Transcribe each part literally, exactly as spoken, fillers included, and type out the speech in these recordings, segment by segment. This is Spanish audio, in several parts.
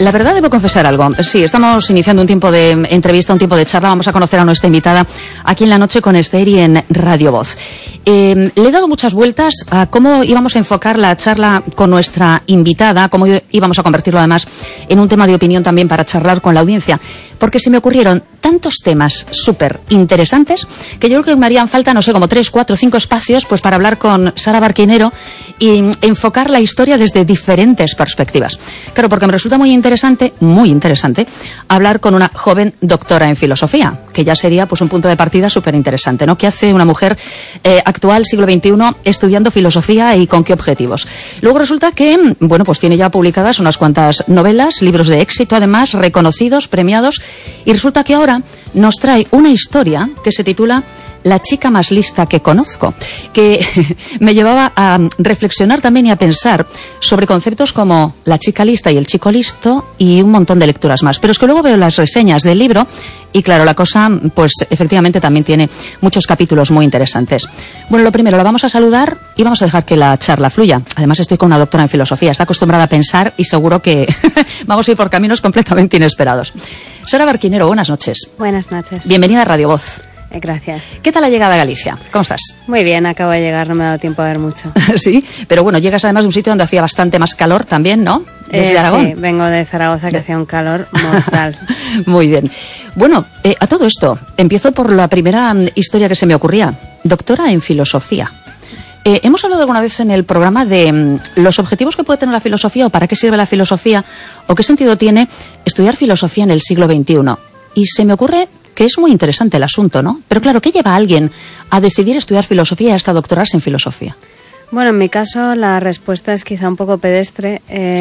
La verdad, debo confesar algo. Sí, estamos iniciando un tiempo de entrevista, un tiempo de charla. Vamos a conocer a nuestra invitada aquí en La Noche con Esther y en Radio Voz. Eh, le he dado muchas vueltas a cómo íbamos a enfocar la charla con nuestra invitada, cómo íbamos a convertirlo además en un tema de opinión también para charlar con la audiencia, porque se me ocurrieron tantos temas súper interesantes que yo creo que me harían falta, no sé, como tres, cuatro, cinco espacios pues para hablar con Sara Barquinero y enfocar la historia desde diferentes perspectivas. Claro, porque me resulta muy interesante, muy interesante, hablar con una joven doctora en filosofía, que ya sería pues un punto de partida súper interesante, ¿no? ¿Qué hace una mujer eh, actual, siglo veintiuno, estudiando filosofía y con qué objetivos? Luego resulta que, bueno, pues tiene ya publicadas unas cuantas novelas, libros de éxito además, reconocidos, premiados, y resulta que ahora nos trae una historia que se titula La chica más lista que conozco, que me llevaba a reflexionar también y a pensar sobre conceptos como la chica lista y el chico listo y un montón de lecturas más. Pero es que luego veo las reseñas del libro y claro, la cosa pues efectivamente también tiene muchos capítulos muy interesantes. Bueno, lo primero, la vamos a saludar y vamos a dejar que la charla fluya. Además estoy con una doctora en filosofía, está acostumbrada a pensar y seguro que vamos a ir por caminos completamente inesperados. Sara Barquinero, buenas noches. Buenas noches. Bienvenida a Radio Voz. Gracias. ¿Qué tal la llegada a Galicia? ¿Cómo estás? Muy bien, acabo de llegar, no me ha dado tiempo a ver mucho. Sí, pero bueno, llegas además de un sitio donde hacía bastante más calor también, ¿no? Desde eh, Aragón. Sí, vengo de Zaragoza, que hacía un calor mortal. Muy bien. Bueno, eh, a todo esto, empiezo por la primera um, historia que se me ocurría. Doctora en filosofía. Eh, hemos hablado alguna vez en el programa de um, los objetivos que puede tener la filosofía o para qué sirve la filosofía o qué sentido tiene estudiar filosofía en el siglo veintiuno. Y se me ocurre que es muy interesante el asunto, ¿no? Pero claro, ¿qué lleva a alguien a decidir estudiar filosofía y hasta doctorarse en filosofía? Bueno, en mi caso la respuesta es quizá un poco pedestre, eh,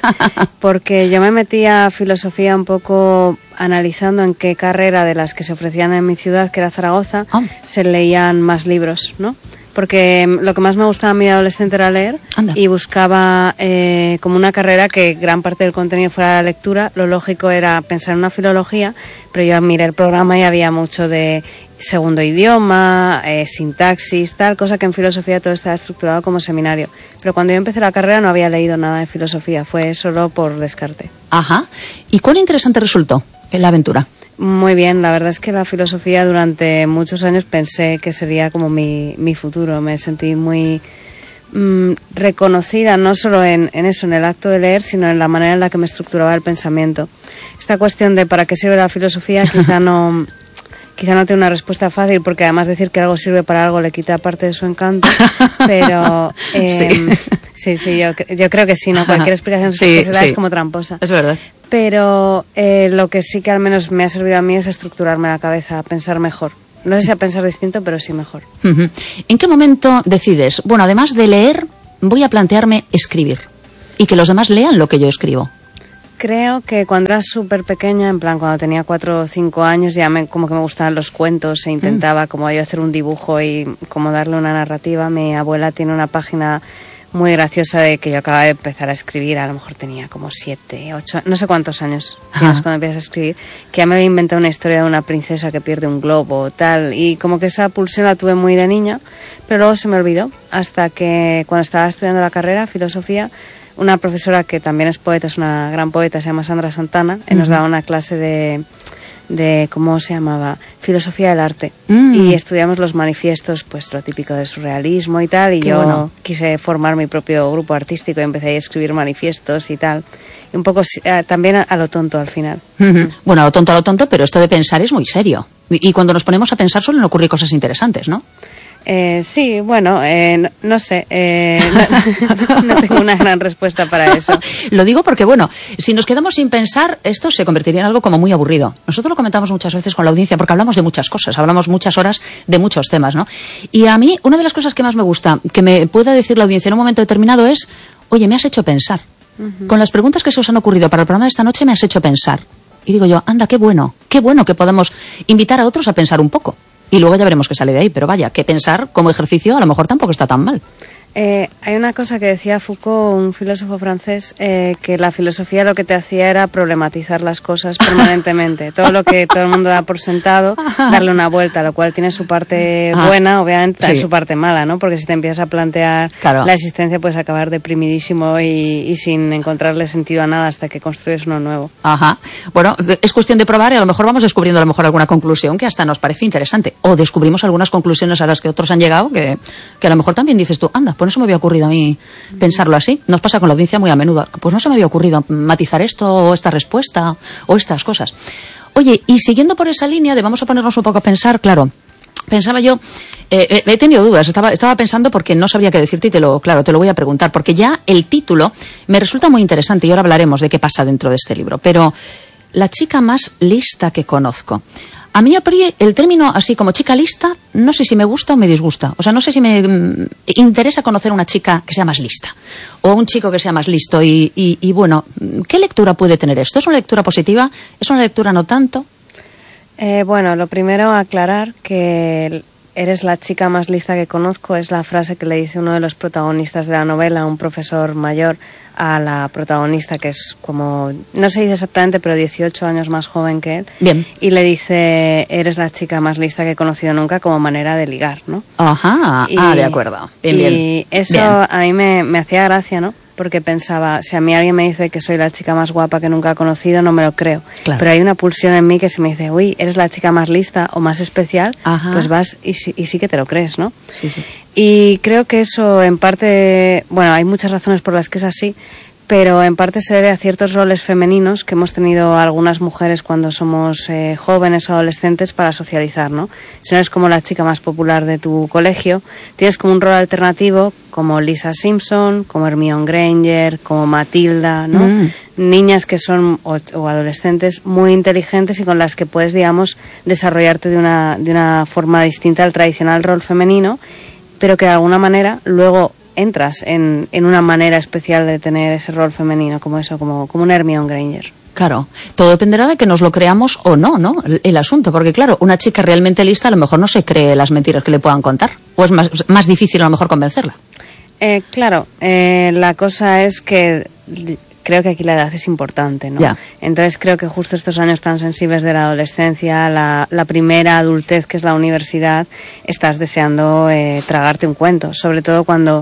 porque yo me metí a filosofía un poco analizando en qué carrera de las que se ofrecían en mi ciudad, que era Zaragoza, oh. se leían más libros, ¿no? Porque lo que más me gustaba a mí de adolescente era leer. Anda. Y buscaba eh, como una carrera que gran parte del contenido fuera la lectura. Lo lógico era pensar en una filología, pero yo miré el programa y había mucho de segundo idioma, eh, sintaxis, tal, cosa que en filosofía todo estaba estructurado como seminario. Pero cuando yo empecé la carrera no había leído nada de filosofía, fue solo por descarte. Ajá. ¿Y cuán interesante resultó en la aventura? Muy bien, la verdad es que la filosofía durante muchos años pensé que sería como mi, mi futuro. Me sentí muy mmm, reconocida, no solo en, en eso, en el acto de leer, sino en la manera en la que me estructuraba el pensamiento. Esta cuestión de para qué sirve la filosofía quizá no... Quizá no tiene una respuesta fácil, porque además decir que algo sirve para algo le quita parte de su encanto, pero eh, sí. sí, sí, yo, yo creo que sí, ¿no? Cualquier explicación sí, que se da sí. es como tramposa. Es verdad. Pero eh, lo que sí que al menos me ha servido a mí es estructurarme la cabeza, a pensar mejor. No sé si a pensar distinto, pero sí mejor. Uh-huh. ¿En qué momento decides, bueno, además de leer, voy a plantearme escribir y que los demás lean lo que yo escribo? Creo que cuando era súper pequeña, en plan cuando tenía cuatro o cinco años, ya me, como que me gustaban los cuentos e intentaba mm. como yo hacer un dibujo y como darle una narrativa. Mi abuela tiene una página muy graciosa de que yo acababa de empezar a escribir, a lo mejor tenía como siete, ocho, no sé cuántos años tienes cuando empiezas a escribir, que ya me había inventado una historia de una princesa que pierde un globo o tal, y como que esa pulsión la tuve muy de niña, pero luego se me olvidó, hasta que cuando estaba estudiando la carrera, filosofía, una profesora que también es poeta, es una gran poeta, se llama Sandra Santana, uh-huh. y nos daba una clase de, de, ¿cómo se llamaba? Filosofía del arte. Uh-huh. Y estudiamos los manifiestos, pues lo típico del surrealismo y tal, y Qué yo bueno. quise formar mi propio grupo artístico y empecé a escribir manifiestos y tal. Y un poco eh, también a, a lo tonto al final. Uh-huh. Bueno, a lo tonto, a lo tonto, pero esto de pensar es muy serio. Y, y cuando nos ponemos a pensar suelen ocurrir cosas interesantes, ¿no? Eh, sí, bueno, eh, no, no sé, eh, no, no tengo una gran respuesta para eso. Lo digo porque, bueno, si nos quedamos sin pensar, esto se convertiría en algo como muy aburrido. Nosotros lo comentamos muchas veces con la audiencia porque hablamos de muchas cosas, hablamos muchas horas de muchos temas, ¿no? Y a mí, una de las cosas que más me gusta, que me pueda decir la audiencia en un momento determinado es, oye, me has hecho pensar. Uh-huh. Con las preguntas que se os han ocurrido para el programa de esta noche me has hecho pensar. Y digo yo, anda, qué bueno, qué bueno que podamos invitar a otros a pensar un poco. Y luego ya veremos qué sale de ahí, pero vaya, que pensar como ejercicio a lo mejor tampoco está tan mal. Eh, hay una cosa que decía Foucault, un filósofo francés, eh, que la filosofía lo que te hacía era problematizar las cosas permanentemente. Todo lo que todo el mundo da por sentado, darle una vuelta, lo cual tiene su parte ah, buena, obviamente, sí. su parte mala, ¿no? Porque si te empiezas a plantear claro. la existencia, puedes acabar deprimidísimo y, y sin encontrarle sentido a nada hasta que construyes uno nuevo. Ajá. Bueno, es cuestión de probar y a lo mejor vamos descubriendo a lo mejor alguna conclusión que hasta nos parece interesante. O descubrimos algunas conclusiones a las que otros han llegado que, que a lo mejor también dices tú, anda, pues no se me había ocurrido a mí pensarlo así. Nos pasa con la audiencia muy a menudo. Pues no se me había ocurrido matizar esto o esta respuesta o estas cosas. Oye, y siguiendo por esa línea de vamos a ponernos un poco a pensar, claro, pensaba yo, eh, he tenido dudas, estaba, estaba pensando porque no sabría qué decirte y te lo, claro, te lo voy a preguntar, porque ya el título me resulta muy interesante y ahora hablaremos de qué pasa dentro de este libro, pero la chica más lista que conozco. A mí, el término así como chica lista, no sé si me gusta o me disgusta. O sea, no sé si me mm, interesa conocer una chica que sea más lista o un chico que sea más listo. Y, y, y bueno, ¿qué lectura puede tener esto? ¿Es una lectura positiva? ¿Es una lectura no tanto? Eh, bueno, lo primero, aclarar que eres la chica más lista que conozco es la frase que le dice uno de los protagonistas de la novela, un profesor mayor, a la protagonista, que es como, no se dice exactamente, pero dieciocho años más joven que él. Bien. Y le dice, eres la chica más lista que he conocido nunca, como manera de ligar, ¿no? Ajá, y, ah, de acuerdo. Bien, y bien. Y eso bien. a mí me, me hacía gracia, ¿no? Porque pensaba, si a mí alguien me dice que soy la chica más guapa que nunca he conocido, no me lo creo. Claro. Pero hay una pulsión en mí que se me dice, uy, eres la chica más lista o más especial, Ajá. pues vas y, y sí que te lo crees, ¿no? Sí, sí. Y creo que eso en parte, bueno, hay muchas razones por las que es así, pero en parte se debe a ciertos roles femeninos que hemos tenido algunas mujeres cuando somos eh, jóvenes o adolescentes para socializar, ¿no? Si no eres como la chica más popular de tu colegio, tienes como un rol alternativo como Lisa Simpson, como Hermione Granger, como Matilda, ¿no? Mm. Niñas que son, o, o adolescentes, muy inteligentes y con las que puedes, digamos, desarrollarte de una, de una forma distinta al tradicional rol femenino, pero que de alguna manera luego entras en, en una manera especial de tener ese rol femenino, como eso, como, como un Hermione Granger. Claro, todo dependerá de que nos lo creamos o no, ¿no? El, el asunto, porque claro, una chica realmente lista a lo mejor no se cree las mentiras que le puedan contar, o es más, más difícil a lo mejor convencerla. Eh, claro, eh, la cosa es que creo que aquí la edad es importante, ¿no? Ya. Entonces creo que justo estos años tan sensibles de la adolescencia, la, la primera adultez que es la universidad, estás deseando eh, tragarte un cuento, sobre todo cuando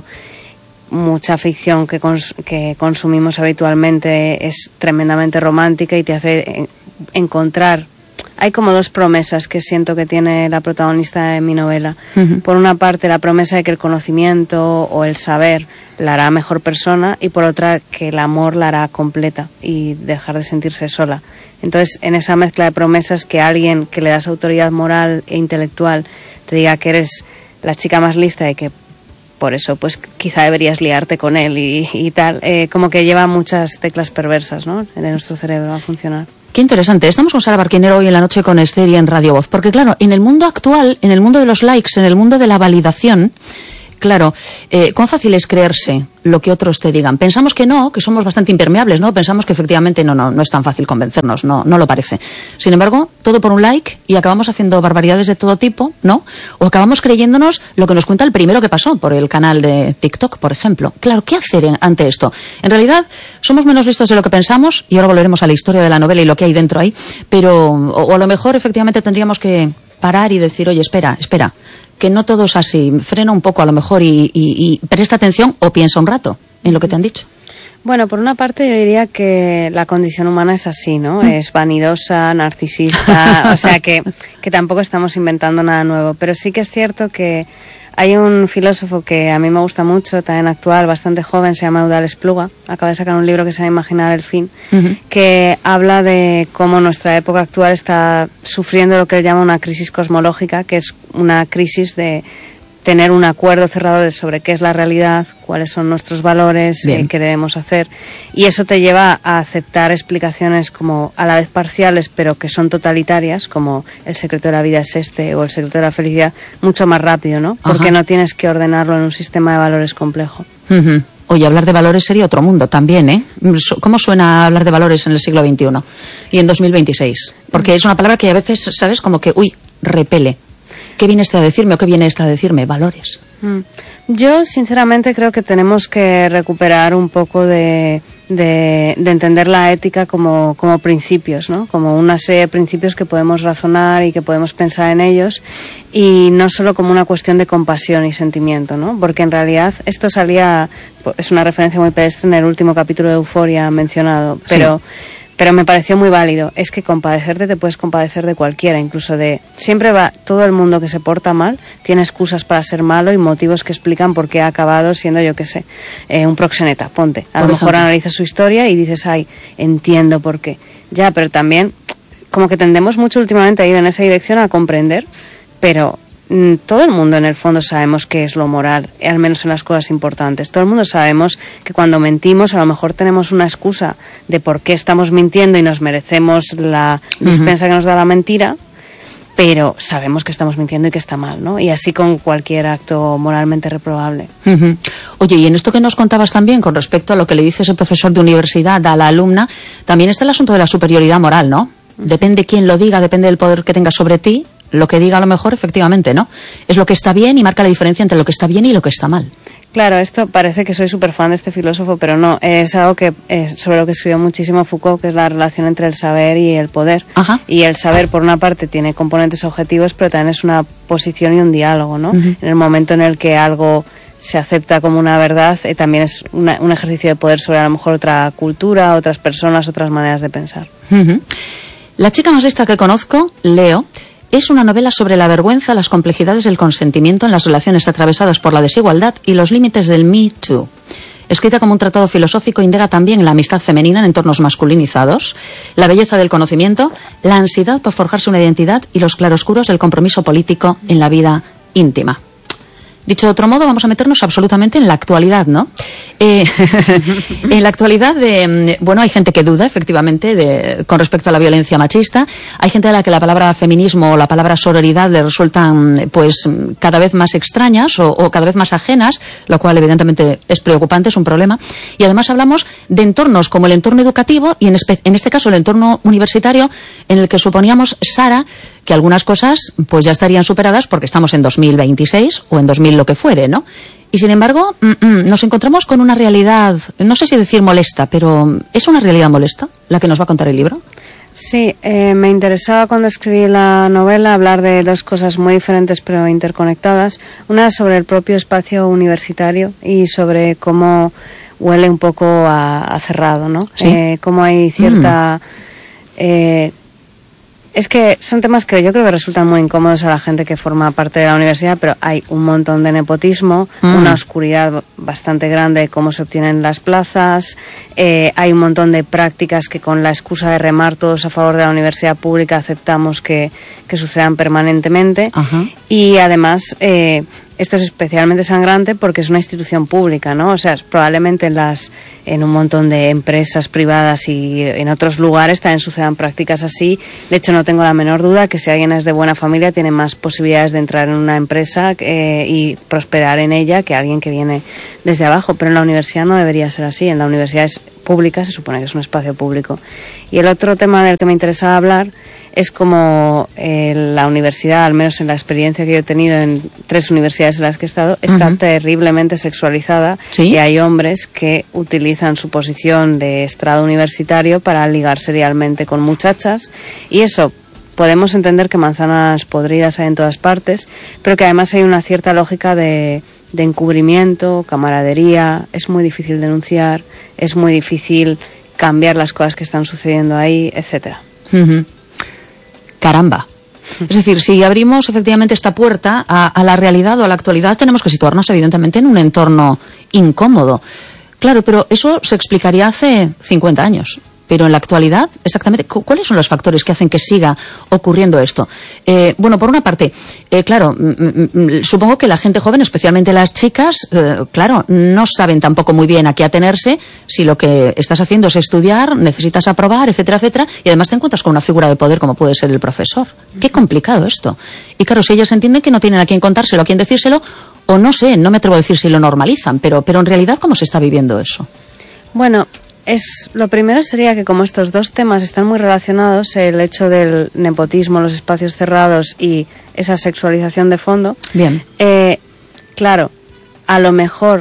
mucha ficción que, cons que consumimos habitualmente es tremendamente romántica y te hace encontrar. Hay como dos promesas que siento que tiene la protagonista de mi novela. Uh-huh. Por una parte, la promesa de que el conocimiento o el saber la hará mejor persona, y por otra, que el amor la hará completa y dejar de sentirse sola. Entonces, en esa mezcla de promesas, que alguien que le das autoridad moral e intelectual te diga que eres la chica más lista y que por eso pues quizá deberías liarte con él y, y tal, eh, como que lleva muchas teclas perversas, ¿no?, de nuestro cerebro a funcionar. Qué interesante. Estamos con Sara Barquinero hoy en la noche con Esther y en Radio Voz. Porque claro, en el mundo actual, en el mundo de los likes, en el mundo de la validación, claro, eh, ¿cuán fácil es creerse lo que otros te digan? Pensamos que no, que somos bastante impermeables, ¿no? Pensamos que efectivamente no, no, no es tan fácil convencernos, no, no lo parece. Sin embargo, todo por un like y acabamos haciendo barbaridades de todo tipo, ¿no? O acabamos creyéndonos lo que nos cuenta el primero que pasó por el canal de TikTok, por ejemplo. Claro, ¿qué hacer en, ante esto? En realidad, somos menos listos de lo que pensamos, y ahora volveremos a la historia de la novela y lo que hay dentro ahí, pero, o, o a lo mejor efectivamente tendríamos que parar y decir, oye, espera, espera, que no todo es así, frena un poco a lo mejor y, y, y presta atención o piensa un rato en lo que te han dicho. Bueno, por una parte yo diría que la condición humana es así, ¿no? Mm. Es vanidosa, narcisista, o sea que, que tampoco estamos inventando nada nuevo, pero sí que es cierto que hay un filósofo que a mí me gusta mucho, también actual, bastante joven, se llama Eudald Spluga, acaba de sacar un libro que se llama Imaginar el fin, uh-huh. que habla de cómo nuestra época actual está sufriendo lo que él llama una crisis cosmológica, que es una crisis de tener un acuerdo cerrado de sobre qué es la realidad, cuáles son nuestros valores, eh, qué debemos hacer, y eso te lleva a aceptar explicaciones como a la vez parciales pero que son totalitarias, como el secreto de la vida es este o el secreto de la felicidad, mucho más rápido, ¿no? Porque Ajá. no tienes que ordenarlo en un sistema de valores complejo. Uh-huh. Oye, hablar de valores sería otro mundo también, ¿eh? ¿Cómo suena hablar de valores en el siglo veintiuno y en dos mil veintiséis? Porque uh-huh. es una palabra que a veces, ¿sabes? Como que, uy, repele. ¿Qué viene este a decirme o qué viene este a decirme? Valores. Mm. Yo, sinceramente, creo que tenemos que recuperar un poco de, de, de entender la ética como, como principios, ¿no? Como una serie de principios que podemos razonar y que podemos pensar en ellos, y no solo como una cuestión de compasión y sentimiento, ¿no? Porque en realidad esto salía, es una referencia muy pedestre en el último capítulo de Euphoria mencionado, pero... Sí. Pero me pareció muy válido. Es que compadecerte te puedes compadecer de cualquiera, incluso de... Siempre va... Todo el mundo que se porta mal tiene excusas para ser malo y motivos que explican por qué ha acabado siendo, yo qué sé, eh, un proxeneta, ponte. A lo mejor analizas su historia y dices, ay, entiendo por qué. Ya, pero también, como que tendemos mucho últimamente a ir en esa dirección a comprender, pero... todo el mundo en el fondo sabemos qué es lo moral, al menos en las cosas importantes. Todo el mundo sabemos que cuando mentimos a lo mejor tenemos una excusa de por qué estamos mintiendo y nos merecemos la dispensa uh-huh. que nos da la mentira, pero sabemos que estamos mintiendo y que está mal, ¿no? Y así con cualquier acto moralmente reprobable. Uh-huh. Oye, y en esto que nos contabas también con respecto a lo que le dice ese profesor de universidad a la alumna, también está el asunto de la superioridad moral, ¿no? Uh-huh. Depende quién lo diga, depende del poder que tenga sobre ti. Lo que diga a lo mejor, efectivamente, ¿no? Es lo que está bien y marca la diferencia entre lo que está bien y lo que está mal. Claro, esto parece que soy súper fan de este filósofo, pero no, es algo que es sobre lo que escribió muchísimo Foucault, que es la relación entre el saber y el poder. Ajá. Y el saber, por una parte, tiene componentes objetivos, pero también es una posición y un diálogo, ¿no? Uh-huh. En el momento en el que algo se acepta como una verdad, eh, también es una, un ejercicio de poder sobre a lo mejor otra cultura, otras personas, otras maneras de pensar. Uh-huh. La chica más lista que conozco, Leo, es una novela sobre la vergüenza, las complejidades del consentimiento en las relaciones atravesadas por la desigualdad y los límites del Me Too. Escrita como un tratado filosófico, indaga también la amistad femenina en entornos masculinizados, la belleza del conocimiento, la ansiedad por forjarse una identidad y los claroscuros del compromiso político en la vida íntima. Dicho de otro modo, vamos a meternos absolutamente en la actualidad, ¿no? Eh, en la actualidad, de, bueno, hay gente que duda, efectivamente, de, con respecto a la violencia machista. Hay gente a la que la palabra feminismo o la palabra sororidad le resultan, pues, cada vez más extrañas o, o cada vez más ajenas, lo cual, evidentemente, es preocupante, es un problema. Y además hablamos de entornos como el entorno educativo y, en, espe- en este caso, el entorno universitario, en el que suponíamos, Sara, que algunas cosas pues ya estarían superadas porque estamos en dos mil veintiséis o en dos mil lo que fuere, ¿no? Y sin embargo, mm, mm, nos encontramos con una realidad, no sé si decir molesta, pero ¿es una realidad molesta la que nos va a contar el libro? Sí, eh, me interesaba cuando escribí la novela hablar de dos cosas muy diferentes pero interconectadas. Una sobre el propio espacio universitario y sobre cómo huele un poco a, a cerrado, ¿no? ¿Sí? Eh, cómo hay cierta... Mm. Eh, Es que son temas que yo creo que resultan muy incómodos a la gente que forma parte de la universidad, pero hay un montón de nepotismo, mm. una oscuridad bastante grande de cómo se obtienen las plazas, eh, hay un montón de prácticas que con la excusa de remar todos a favor de la universidad pública aceptamos que, que sucedan permanentemente. Ajá. Y además... Eh, esto es especialmente sangrante porque es una institución pública, ¿no? O sea, probablemente en las en un montón de empresas privadas y en otros lugares también sucedan prácticas así. De hecho, no tengo la menor duda que si alguien es de buena familia tiene más posibilidades de entrar en una empresa eh, y prosperar en ella que alguien que viene desde abajo. Pero en la universidad no debería ser así. En la universidad es pública, se supone que es un espacio público. Y el otro tema del que me interesaba hablar es como eh, la universidad, al menos en la experiencia que yo he tenido en tres universidades en las que he estado, está uh-huh. terriblemente sexualizada. ¿Sí? Y hay hombres que utilizan su posición de estrado universitario para ligar serialmente con muchachas. Y eso, podemos entender que manzanas podridas hay en todas partes, pero que además hay una cierta lógica de, de encubrimiento, camaradería. Es muy difícil denunciar, es muy difícil cambiar las cosas que están sucediendo ahí, etcétera. Uh-huh. Caramba. Es decir, si abrimos efectivamente esta puerta a, a la realidad o a la actualidad, tenemos que situarnos evidentemente en un entorno incómodo. Claro, pero eso se explicaría hace cincuenta años. Pero en la actualidad, exactamente, ¿cuáles son los factores que hacen que siga ocurriendo esto? Eh, bueno, por una parte, eh, claro, m- m- supongo que la gente joven, especialmente las chicas, eh, claro, no saben tampoco muy bien a qué atenerse si lo que estás haciendo es estudiar, necesitas aprobar, etcétera, etcétera, y además te encuentras con una figura de poder como puede ser el profesor. Qué complicado esto. Y claro, si ellas entienden que no tienen a quién contárselo, a quién decírselo, o no sé, no me atrevo a decir si lo normalizan, pero, pero en realidad, ¿cómo se está viviendo eso? Bueno... Es, lo primero sería que como estos dos temas están muy relacionados, el hecho del nepotismo, los espacios cerrados y esa sexualización de fondo. Bien. Eh, claro, a lo mejor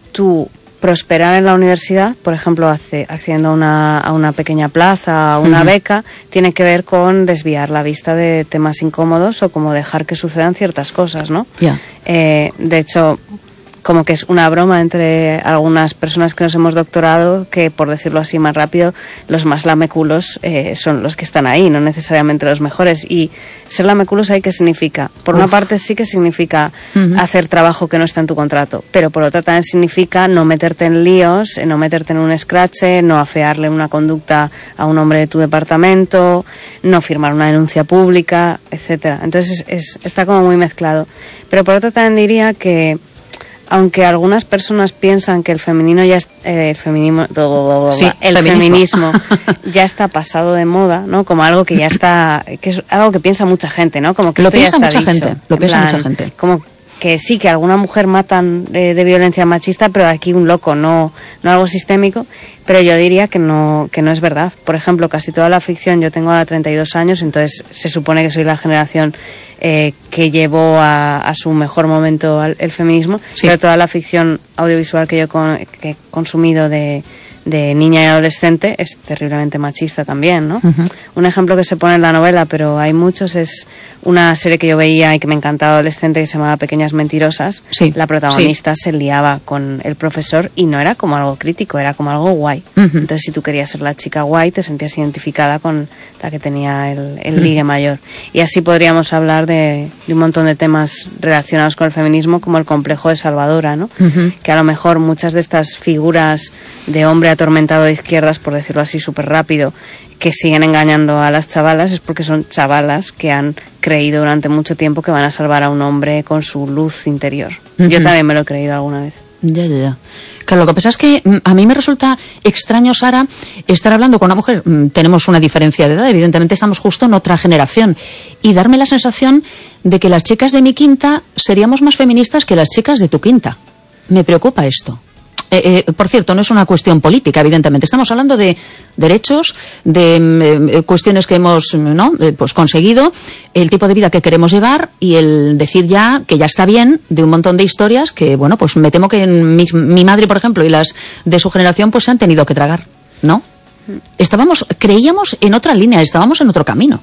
tú prosperar en la universidad, por ejemplo, hace, accediendo a una, a una pequeña plaza, a una uh-huh. beca, tiene que ver con desviar la vista de temas incómodos o como dejar que sucedan ciertas cosas, ¿no? Yeah. Eh, de hecho, como que es una broma entre algunas personas que nos hemos doctorado, que por decirlo así más rápido, los más lameculos eh, son los que están ahí, no necesariamente los mejores. Y ser lameculos ahí, ¿qué significa? Por Uf. una parte sí que significa uh-huh. hacer trabajo que no está en tu contrato, pero por otra también significa no meterte en líos, no meterte en un escrache, no afearle una conducta a un hombre de tu departamento, no firmar una denuncia pública, etcétera. Entonces es, es, está como muy mezclado. Pero por otra también diría que aunque algunas personas piensan que el femenino ya es, eh, el feminismo, sí, el feminismo, feminismo ya está pasado de moda, ¿no? Como algo que ya está, que es algo que piensa mucha gente, ¿no? Como que lo esto piensa ya está mucha dicho, gente, lo piensa plan, mucha gente. Como que sí, que alguna mujer matan de, de violencia machista, pero aquí un loco, no, no algo sistémico. Pero yo diría que no, que no es verdad. Por ejemplo, casi toda la ficción, yo tengo ahora treinta y dos años, entonces se supone que soy la generación eh, que llevó a, a su mejor momento al, el feminismo, sí. Pero toda la ficción audiovisual que yo con, que he consumido de, de niña y adolescente es terriblemente machista también, ¿no? Uh-huh. Un ejemplo que se pone en la novela, pero hay muchos, es una serie que yo veía y que me encantaba adolescente que se llamaba Pequeñas Mentirosas. Sí. La protagonista sí. se liaba con el profesor y no era como algo crítico, era como algo guay. Uh-huh. Entonces, si tú querías ser la chica guay, te sentías identificada con la que tenía el, el uh-huh. ligue mayor. Y así podríamos hablar de, de un montón de temas relacionados con el feminismo, como el complejo de Salvadora, ¿no? Uh-huh. Que a lo mejor muchas de estas figuras de hombre atormentado de izquierdas, por decirlo así súper rápido, que siguen engañando a las chavalas, es porque son chavalas que han creído durante mucho tiempo que van a salvar a un hombre con su luz interior. Uh-huh. Yo también me lo he creído alguna vez. Ya, ya, ya. Claro, lo que pasa es que a mí me resulta extraño, Sara, estar hablando con una mujer. Tenemos una diferencia de edad, evidentemente estamos justo en otra generación, y darme la sensación de que las chicas de mi quinta seríamos más feministas que las chicas de tu quinta. Me preocupa esto. Eh, eh, por cierto, no es una cuestión política, evidentemente. Estamos hablando de derechos, de eh, cuestiones que hemos no eh, pues conseguido, el tipo de vida que queremos llevar y el decir ya que ya está bien de un montón de historias que, bueno, pues me temo que mi, mi madre, por ejemplo, y las de su generación, pues se han tenido que tragar, ¿no? Estábamos, creíamos en otra línea, estábamos en otro camino.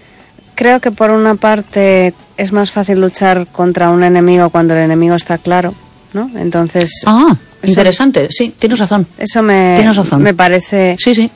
Creo que por una parte es más fácil luchar contra un enemigo cuando el enemigo está claro, ¿no? Entonces... Ah, interesante, eso, sí, tienes razón. Eso me, tienes razón. me parece... Sí, sí.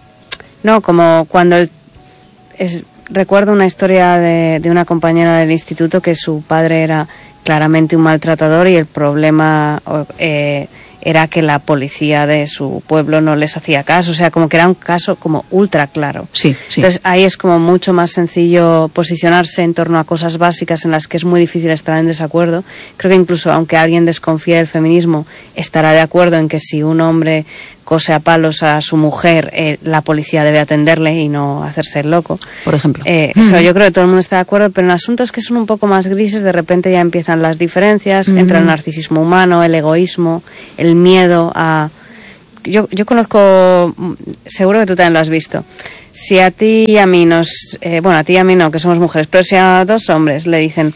No, como cuando... El, es, recuerdo una historia de, de una compañera del instituto que su padre era claramente un maltratador y el problema... Eh, era que la policía de su pueblo no les hacía caso, o sea, como que era un caso como ultra claro. Sí, sí. Entonces ahí es como mucho más sencillo posicionarse en torno a cosas básicas en las que es muy difícil estar en desacuerdo. Creo que incluso aunque alguien desconfíe del feminismo, estará de acuerdo en que si un hombre cose a palos a su mujer, eh, la policía debe atenderle y no hacerse el loco. Por ejemplo. Eh, mm-hmm. Eso yo creo que todo el mundo está de acuerdo, pero en asuntos que son un poco más grises, de repente ya empiezan las diferencias, mm-hmm. entra el narcisismo humano, el egoísmo, el miedo a... Yo, yo conozco, seguro que tú también lo has visto, si a ti y a mí nos... Eh, bueno, a ti y a mí no, que somos mujeres, pero si a dos hombres le dicen,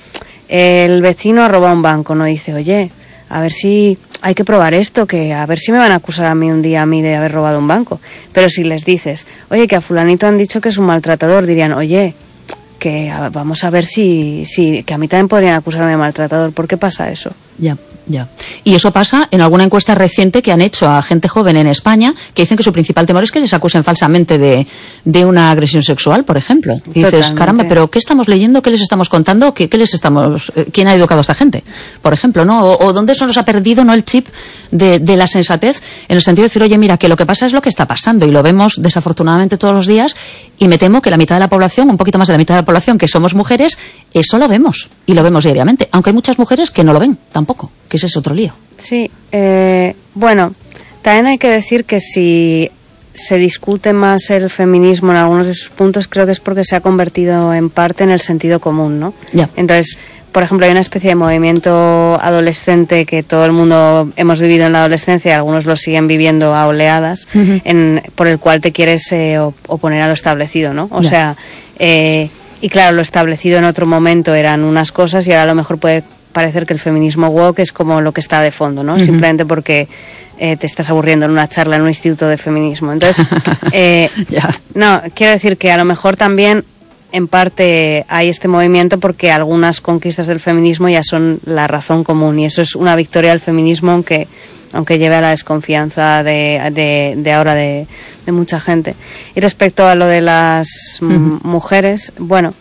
el vecino ha robado un banco, no dice, oye, a ver si hay que probar esto, que a ver si me van a acusar a mí un día a mí de haber robado un banco. Pero si les dices, oye, que a fulanito han dicho que es un maltratador, dirían, oye, que a, vamos a ver si, si, que a mí también podrían acusarme de maltratador. ¿Por qué pasa eso? Ya. Ya. Y eso pasa en alguna encuesta reciente que han hecho a gente joven en España, que dicen que su principal temor es que les acusen falsamente de, de una agresión sexual, por ejemplo. Y dices, totalmente. Caramba, pero ¿qué estamos leyendo? ¿Qué les estamos contando? ¿Qué, qué les estamos, eh, quién ha educado a esta gente? Por ejemplo, ¿no? O, o dónde se nos ha perdido, ¿no?, el chip de, de la sensatez, en el sentido de decir, oye, mira, que lo que pasa es lo que está pasando, y lo vemos desafortunadamente todos los días, y me temo que la mitad de la población, un poquito más de la mitad de la población, que somos mujeres, eso lo vemos, y lo vemos diariamente, aunque hay muchas mujeres que no lo ven tampoco, que ese es otro lío. Sí, eh, bueno, también hay que decir que si se discute más el feminismo en algunos de sus puntos, creo que es porque se ha convertido en parte en el sentido común, ¿no? Yeah. Entonces, por ejemplo, hay una especie de movimiento adolescente que todo el mundo hemos vivido en la adolescencia y algunos lo siguen viviendo a oleadas, uh-huh. en, por el cual te quieres eh, oponer a lo establecido, ¿no? O yeah. sea, eh, y claro, lo establecido en otro momento eran unas cosas y ahora a lo mejor puede parecer que el feminismo woke es como lo que está de fondo, ¿no? Uh-huh. Simplemente porque eh, te estás aburriendo en una charla en un instituto de feminismo. Entonces, eh, yeah. no, quiero decir que a lo mejor también en parte hay este movimiento porque algunas conquistas del feminismo ya son la razón común y eso es una victoria del feminismo, aunque aunque lleve a la desconfianza de, de, de ahora de, de mucha gente. Y respecto a lo de las uh-huh. m- mujeres, bueno,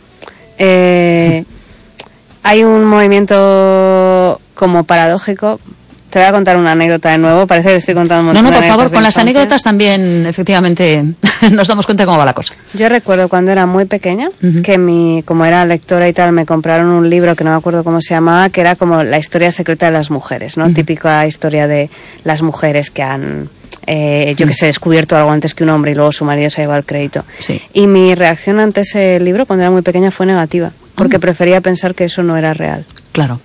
eh, uh-huh. hay un movimiento como paradójico. Te voy a contar una anécdota de nuevo, parece que estoy contando un montón No, no, de por favor, con las infancia. anécdotas también, efectivamente, nos damos cuenta de cómo va la cosa. Yo recuerdo cuando era muy pequeña, uh-huh. que mi, como era lectora y tal, me compraron un libro que no me acuerdo cómo se llamaba, que era como la historia secreta de las mujeres, ¿no? Uh-huh. Típica historia de las mujeres que han, eh, yo uh-huh. que sé, descubierto algo antes que un hombre y luego su marido se ha llevado el crédito. Sí. Y mi reacción ante ese libro, cuando era muy pequeña, fue negativa, porque uh-huh. prefería pensar que eso no era real. Claro.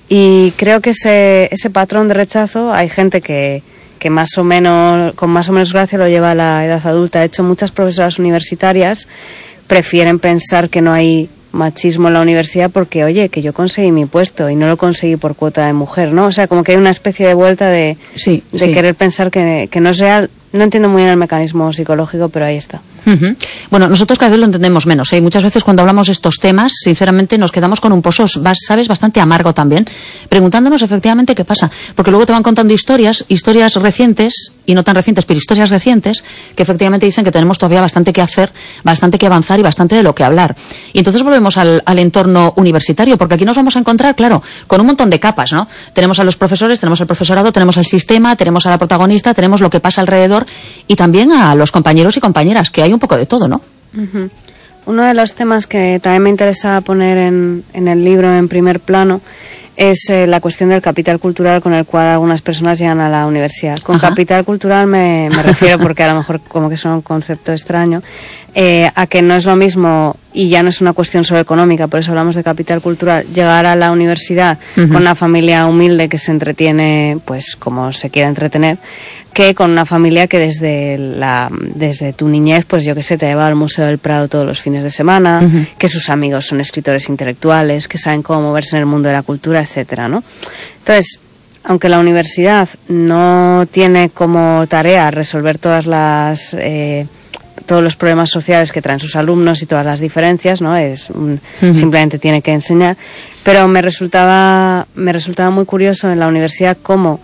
Y creo que ese, ese patrón de rechazo, hay gente que, que más o menos, con más o menos gracia lo lleva a la edad adulta. De hecho, muchas profesoras universitarias prefieren pensar que no hay machismo en la universidad porque, oye, que yo conseguí mi puesto y no lo conseguí por cuota de mujer, ¿no? O sea, como que hay una especie de vuelta de, sí, de sí. querer pensar que, que no es real. No entiendo muy bien el mecanismo psicológico, pero ahí está. Uh-huh. Bueno, nosotros cada vez lo entendemos menos, ¿eh? Muchas veces cuando hablamos de estos temas, sinceramente nos quedamos con un pozo, ¿sabes?, bastante amargo también, preguntándonos efectivamente qué pasa. Porque luego te van contando historias, historias recientes, y no tan recientes, pero historias recientes, que efectivamente dicen que tenemos todavía bastante que hacer, bastante que avanzar y bastante de lo que hablar. Y entonces volvemos al, al entorno universitario, porque aquí nos vamos a encontrar, claro, con un montón de capas, ¿no? Tenemos a los profesores, tenemos al profesorado, tenemos al sistema, tenemos a la protagonista, tenemos lo que pasa alrededor, y también a los compañeros y compañeras, que hay un poco de todo, ¿no? Uh-huh. Uno de los temas que también me interesa poner en, en el libro en primer plano es eh, la cuestión del capital cultural con el cual algunas personas llegan a la universidad. Con Ajá. capital cultural me, me refiero, porque a lo mejor como que es un concepto extraño, eh, a que no es lo mismo, y ya no es una cuestión solo económica, por eso hablamos de capital cultural, llegar a la universidad uh-huh. con una familia humilde que se entretiene pues como se quiera entretener, que con una familia que desde la desde tu niñez, pues yo que sé, te lleva al Museo del Prado todos los fines de semana, uh-huh. que sus amigos son escritores intelectuales, que saben cómo moverse en el mundo de la cultura, etcétera, ¿no? Entonces, aunque la universidad no tiene como tarea resolver todas las eh, todos los problemas sociales que traen sus alumnos y todas las diferencias, ¿no? Es un, uh-huh. simplemente tiene que enseñar, pero me resultaba me resultaba muy curioso en la universidad cómo,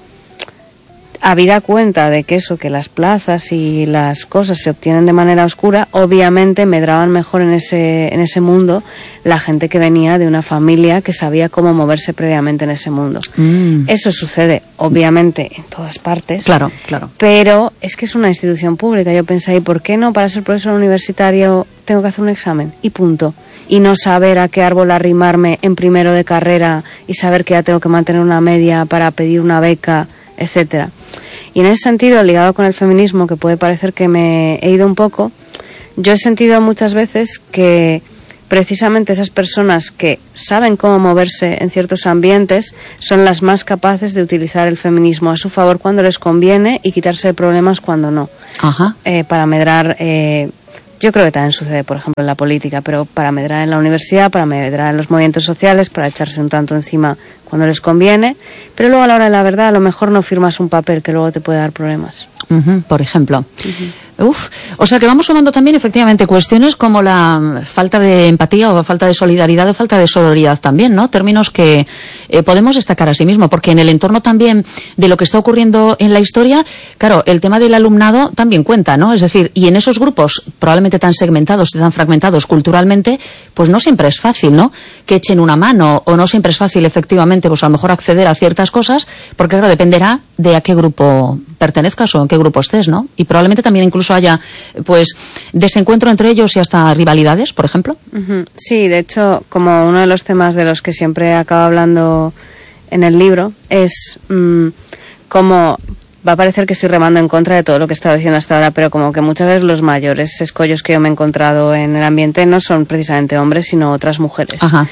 habida cuenta de que eso, que las plazas y las cosas se obtienen de manera oscura, obviamente medraban mejor en ese en ese mundo la gente que venía de una familia que sabía cómo moverse previamente en ese mundo. Mm. Eso sucede, obviamente, en todas partes. Claro, claro. Pero es que es una institución pública. Yo pensé, ¿y por qué no para ser profesor universitario tengo que hacer un examen? Y punto. Y no saber a qué árbol arrimarme en primero de carrera y saber que ya tengo que mantener una media para pedir una beca, etcétera. Y en ese sentido, ligado con el feminismo, que puede parecer que me he ido un poco, yo he sentido muchas veces que precisamente esas personas que saben cómo moverse en ciertos ambientes son las más capaces de utilizar el feminismo a su favor cuando les conviene y quitarse de problemas cuando no. Ajá. Eh, para medrar... Eh, Yo creo que también sucede, por ejemplo, en la política, pero para medrar en la universidad, para medrar en los movimientos sociales, para echarse un tanto encima cuando les conviene, pero luego a la hora de la verdad a lo mejor no firmas un papel que luego te puede dar problemas. Uh-huh, por ejemplo. Uh-huh. Uf, o sea que vamos sumando también efectivamente cuestiones como la falta de empatía o falta de solidaridad o falta de sororidad también, ¿no? Términos que eh, podemos destacar a sí mismo, porque en el entorno también de lo que está ocurriendo en la historia, claro, el tema del alumnado también cuenta, ¿no? Es decir, y en esos grupos probablemente tan segmentados y tan fragmentados culturalmente, pues no siempre es fácil, ¿no? Que echen una mano, o no siempre es fácil efectivamente, pues a lo mejor acceder a ciertas cosas, porque claro, dependerá de a qué grupo pertenezcas o en qué grupo estés, ¿no? Y probablemente también incluso haya, pues, desencuentro entre ellos y hasta rivalidades, por ejemplo. Uh-huh. Sí, de hecho, como uno de los temas de los que siempre acabo hablando en el libro es mmm, cómo va a parecer que estoy remando en contra de todo lo que he estado diciendo hasta ahora, pero como que muchas veces los mayores escollos que yo me he encontrado en el ambiente no son precisamente hombres, sino otras mujeres. Ajá.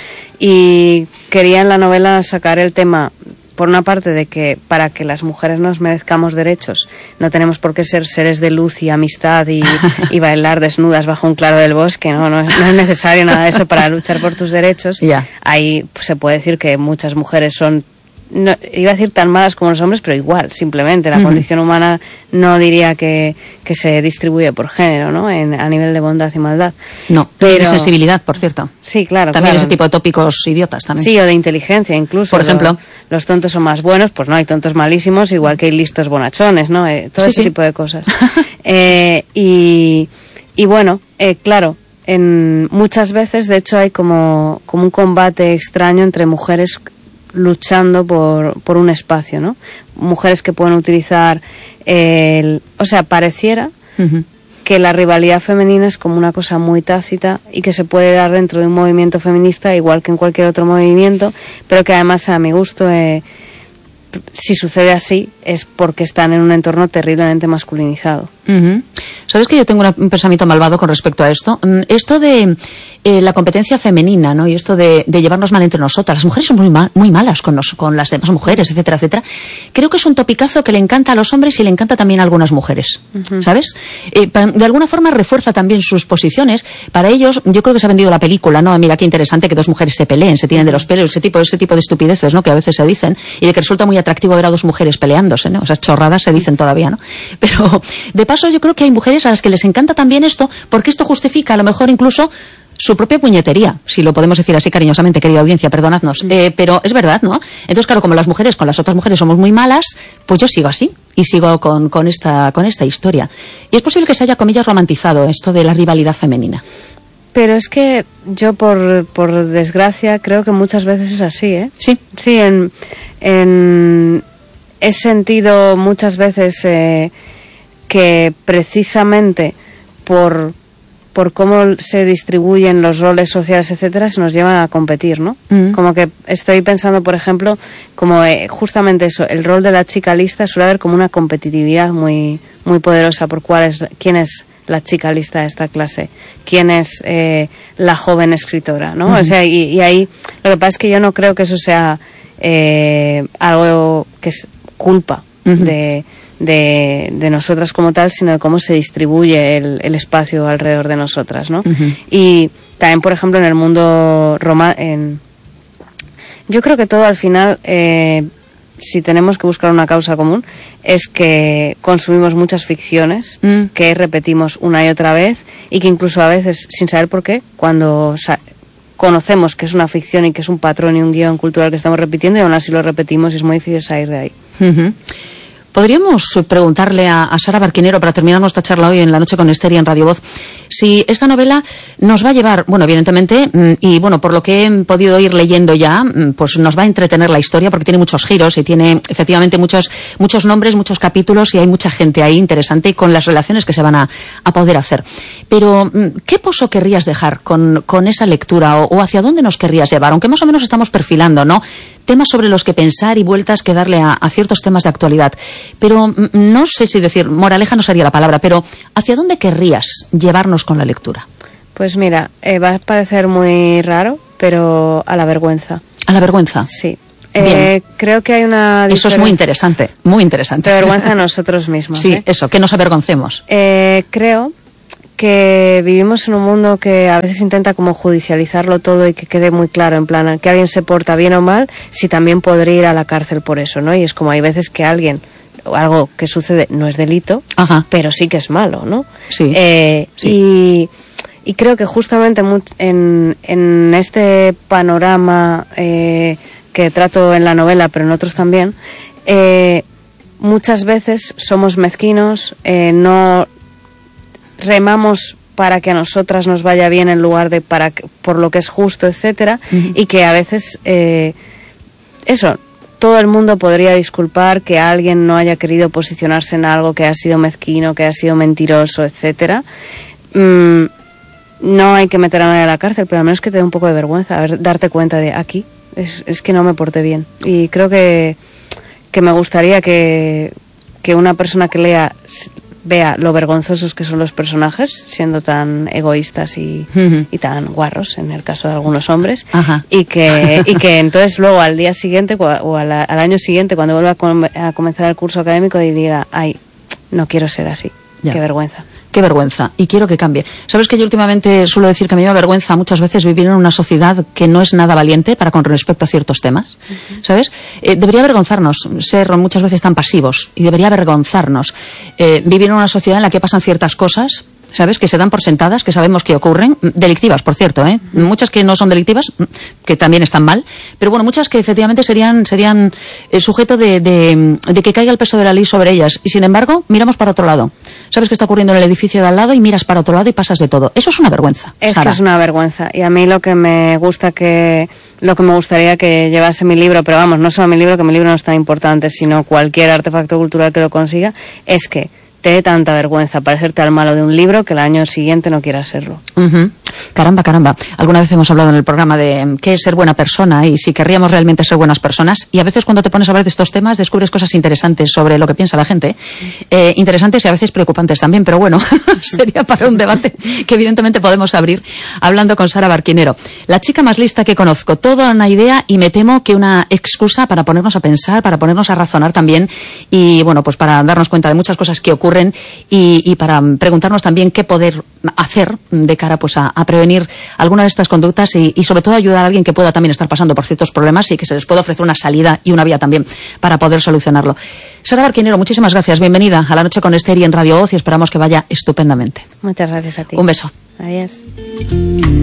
Y quería en la novela sacar el tema, por una parte, de que para que las mujeres nos merezcamos derechos no tenemos por qué ser seres de luz y amistad y, y bailar desnudas bajo un claro del bosque, no, no, es, no es necesario nada de eso para luchar por tus derechos. Yeah. Ahí pues, se puede decir que muchas mujeres son, no, iba a decir tan malas como los hombres, pero igual, simplemente la uh-huh. condición humana no diría que, que se distribuye por género, ¿no? En, a nivel de bondad y maldad. No, pero de sensibilidad, por cierto. Sí, claro. También claro. ese tipo de tópicos idiotas también. Sí, o de inteligencia incluso. Por ejemplo. Lo, los tontos son más buenos, pues no, hay tontos malísimos, igual que hay listos bonachones, ¿no? Eh, todo sí, ese sí. tipo de cosas. eh, y, y bueno, eh, claro, en muchas veces, de hecho, hay como, como un combate extraño entre mujeres luchando por, por un espacio, ¿no? Mujeres que pueden utilizar el... O sea, pareciera uh-huh. que la rivalidad femenina es como una cosa muy tácita y que se puede dar dentro de un movimiento feminista igual que en cualquier otro movimiento, pero que además, a mi gusto, eh, si sucede así es porque están en un entorno terriblemente masculinizado. Uh-huh. ¿Sabes que yo tengo un pensamiento malvado con respecto a esto? Esto de eh, la competencia femenina, ¿no? Y esto de, de llevarnos mal entre nosotras. Las mujeres son muy, mal, muy malas con, los, con las demás mujeres, etcétera, etcétera. Creo que es un topicazo que le encanta a los hombres y le encanta también a algunas mujeres, uh-huh. ¿sabes? Eh, de alguna forma refuerza también sus posiciones. Para ellos, yo creo que se ha vendido la película, ¿no? Mira qué interesante que dos mujeres se peleen, se tienen de los pelos, ese tipo, ese tipo de estupideces, ¿no? Que a veces se dicen, y de que resulta muy atractivo ver a dos mujeres peleándose, ¿no? Esas chorradas se dicen todavía, ¿no? Pero, de paso, yo creo que hay mujeres a las que les encanta también esto, porque esto justifica a lo mejor incluso su propia puñetería, si lo podemos decir así cariñosamente, querida audiencia, perdonadnos, eh, pero es verdad, ¿no? Entonces, claro, como las mujeres con las otras mujeres somos muy malas, pues yo sigo así, y sigo con, con esta, con esta historia. Y es posible que se haya, comillas, romantizado esto de la rivalidad femenina. Pero es que yo, por, por desgracia, creo que muchas veces es así, ¿eh? Sí. Sí, en, en he sentido muchas veces eh, que precisamente por, por cómo se distribuyen los roles sociales, etcétera, se nos llevan a competir, ¿no? Mm. Como que estoy pensando, por ejemplo, como eh, justamente eso, el rol de la chica lista suele haber como una competitividad muy, muy poderosa por cuál es, quién es la chica lista de esta clase, quién es eh, la joven escritora, ¿no? Mm. O sea, y, y ahí lo que pasa es que yo no creo que eso sea eh, algo que es culpa uh-huh. de, de, de nosotras como tal, sino de cómo se distribuye el, el espacio alrededor de nosotras, ¿no? Uh-huh. Y también, por ejemplo, en el mundo roma, en... yo creo que todo al final, eh, si tenemos que buscar una causa común, es que consumimos muchas ficciones mm. que repetimos una y otra vez y que incluso a veces, sin saber por qué, cuando sa- conocemos que es una ficción y que es un patrón y un guión cultural que estamos repitiendo, y aún así lo repetimos y es muy difícil salir de ahí. Uh-huh. Podríamos preguntarle a, a Sara Barquinero, para terminar nuestra charla hoy en La Noche con Esther y en Radio Voz, si esta novela nos va a llevar, bueno, evidentemente, y bueno, por lo que he podido ir leyendo ya, pues nos va a entretener la historia, porque tiene muchos giros y tiene efectivamente muchos, muchos nombres, muchos capítulos, y hay mucha gente ahí interesante y con las relaciones que se van a, a poder hacer. Pero, ¿qué pozo querrías dejar con, con esa lectura, o, o hacia dónde nos querrías llevar? Aunque más o menos estamos perfilando, ¿no?, temas sobre los que pensar y vueltas que darle a, a ciertos temas de actualidad. Pero no sé si decir, moraleja no sería la palabra, pero ¿hacia dónde querrías llevarnos con la lectura? Pues mira, eh, va a parecer muy raro, pero a la vergüenza. ¿A la vergüenza? Sí. Eh, creo que hay una Eso es muy interesante, muy interesante. De vergüenza a nosotros mismos. Sí, ¿eh? Eso, que nos avergoncemos. Eh, creo que vivimos en un mundo que a veces intenta como judicializarlo todo y que quede muy claro, en plan, que alguien se porta bien o mal, si también podría ir a la cárcel por eso, ¿no? Y es como hay veces que alguien, algo que sucede no es delito, Ajá. pero sí que es malo, ¿no? Sí. Eh, sí. Y, y creo que justamente en, en este panorama eh, que trato en la novela, pero en otros también, eh, muchas veces somos mezquinos, eh, no remamos para que a nosotras nos vaya bien en lugar de para que, por lo que es justo, etcétera, uh-huh. y que a veces eh, eso, todo el mundo podría disculpar que alguien no haya querido posicionarse en algo, que ha sido mezquino, que ha sido mentiroso, etcétera. Mm, no hay que meter a nadie a la cárcel, pero al menos que te dé un poco de vergüenza, a ver, darte cuenta de aquí es, es que no me porté bien, y creo que que me gustaría que que una persona que lea vea lo vergonzosos que son los personajes, siendo tan egoístas y, uh-huh. y tan guarros, en el caso de algunos hombres, uh-huh. y que y que entonces luego al día siguiente o al, al año siguiente, cuando vuelva a, com- a comenzar el curso académico, y diga, ay, no quiero ser así, ya. Qué vergüenza. Qué vergüenza, y quiero que cambie. ¿Sabes que yo últimamente suelo decir que me da vergüenza muchas veces vivir en una sociedad que no es nada valiente para con respecto a ciertos temas? Uh-huh. ¿Sabes? Eh, debería avergonzarnos ser muchas veces tan pasivos, y debería avergonzarnos eh, vivir en una sociedad en la que pasan ciertas cosas, ¿sabes?, que se dan por sentadas, que sabemos que ocurren, delictivas, por cierto, ¿eh? Uh-huh. Muchas que no son delictivas, que también están mal, pero bueno, muchas que efectivamente serían serían eh, sujeto de, de, de que caiga el peso de la ley sobre ellas, y sin embargo, miramos para otro lado. ¿Sabes qué está ocurriendo en el edificio de al lado y miras para otro lado y pasas de todo? Eso es una vergüenza, Es Sara. que es una vergüenza, y a mí lo que me gusta que... lo que me gustaría que llevase mi libro, pero vamos, no solo mi libro, que mi libro no es tan importante, sino cualquier artefacto cultural que lo consiga, es que te dé tanta vergüenza parecerte al malo de un libro que el año siguiente no quieras serlo. Uh-huh. Caramba, caramba. Alguna vez hemos hablado en el programa de qué es ser buena persona y si querríamos realmente ser buenas personas, y a veces cuando te pones a hablar de estos temas descubres cosas interesantes sobre lo que piensa la gente, eh, interesantes y a veces preocupantes también, pero bueno, sería para un debate que evidentemente podemos abrir hablando con Sara Barquinero, la chica más lista que conozco, toda una idea y me temo que una excusa para ponernos a pensar, para ponernos a razonar también, y bueno, pues para darnos cuenta de muchas cosas que ocurren y, y para preguntarnos también qué poder hacer de cara pues a, a prevenir alguna de estas conductas y, y sobre todo ayudar a alguien que pueda también estar pasando por ciertos problemas y que se les pueda ofrecer una salida y una vía también para poder solucionarlo. Sara Barquinero, muchísimas gracias. Bienvenida a La Noche con Esther y en Radio Voz, y esperamos que vaya estupendamente. Muchas gracias a ti. Un beso. Adiós.